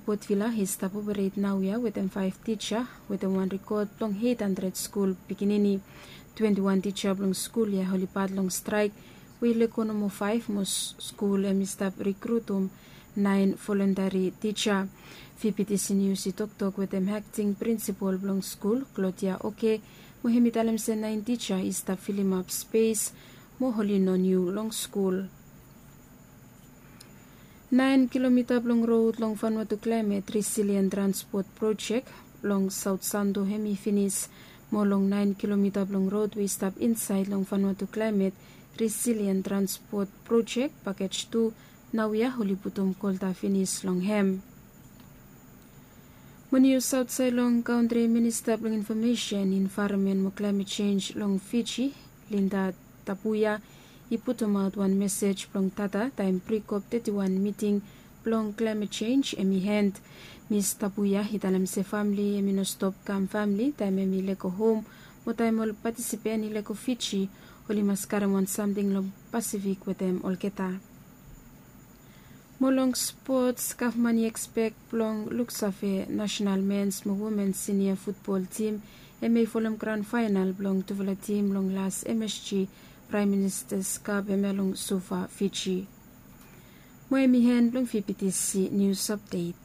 Port Vila is to operate now with 5 teacher with one record long 800 school beginning 21 teacher long school holipad long strike will economo 5 mos school stop recruitum 9 voluntary teacher. VPTC News itok with acting principal long school Claudia Oke Mohemit alam se 9 teacher is to filling up space mo holino new long school. 9 kilometer long road long Vanuatu Climate Resilient Transport Project long South Sando hemi finish mo long 9 kilometer long road we stop inside long Vanuatu Climate Resilient Transport Project Package 2 Nawia Holiputum Kolta finish long hem. Moniu Southside long Country Minister long Information Environment mo Climate Change long Fiji Linda Tapuya iputum out one message from Tata time pre-COP 31 meeting long climate change emi hand Miss Tapuya hitalam se family emi no stop kam family time emi leko home mo time ol participate ni leko Fiji oli maskara want something long Pacific with them olketa. Mo long sports kafmani expect long luksafe national men's mo women's senior football team emi folom grand final long tuvala team long last MSG Prime Minister's Cup emelong Sofa Fiji. Mo emi hen long VPTC News Update.